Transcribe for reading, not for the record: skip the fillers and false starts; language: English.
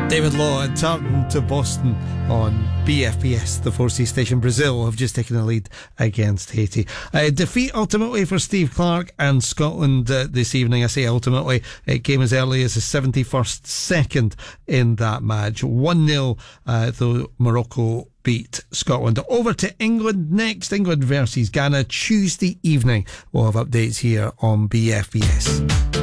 David Law and Tartan to Boston on BFBS. The Four Seas station. Brazil have just taken a lead against Haiti. Defeat ultimately for Steve Clarke and Scotland this evening. I say ultimately, it came as early as the 71st second in that match. 1-0 though Morocco beat Scotland. Over to England next. England versus Ghana Tuesday evening. We'll have updates here on BFBS.